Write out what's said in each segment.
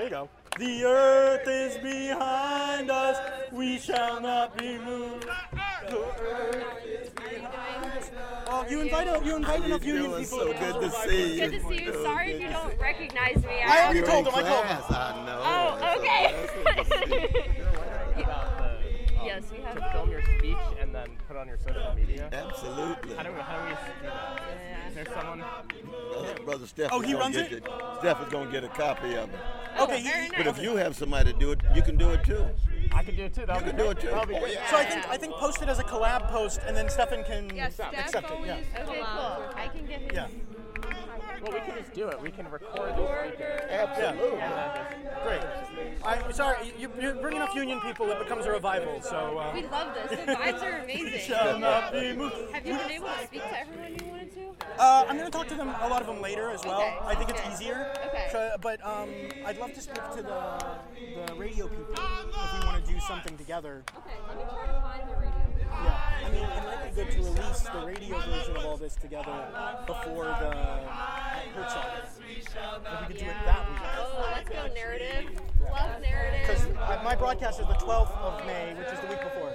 you go. The earth is behind us, we shall not be moved. The earth is behind us. Oh, you invite enough union people. So good to see you. Good to see you. Sorry if you don't recognize me. I already You're told in him. class, I know. Oh, okay. About Yes, we have. to film your speech and then put on your social media. Absolutely. How do we do that? Is there someone? Brother Steph. Oh, he runs it? Steph is going to get a copy of it. Okay, Very But nice. if you have somebody to do it, you can do it too. I can do it too. You can do it too. That'll be great. So I think post it as a collab post, and then Stefan can Steph accept it. Yeah. Okay, cool. I can get his. Yeah. Well, we can just do it. We can record these speakers. Absolutely. And then just Great. I'm sorry, you bring enough union people, it becomes a revival. So. We love this. The vibes are amazing. Shall not be moved. Have you been able to speak to everyone you wanted to? I'm going to talk to them, a lot of them later as well. Okay. I think it's easier. Okay. But I'd love to speak to the radio people if we want to do something together. Okay, let me try to find the radio. Yeah. I mean, it might be good to release the radio version of all this together before the Herzog. If we could do it that week. Oh, let's go narrative. Love narrative. Because my broadcast is the 12th of May, which is the week before.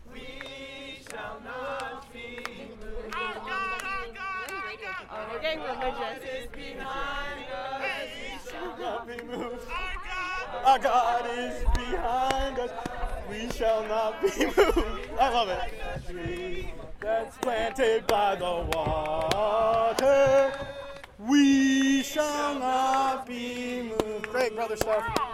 Oh, we're getting religious. Shall not be moved. Our God is behind us. We shall not be moved. I love it. Tree that's planted by the water. We shall not be moved. Great, brother stuff.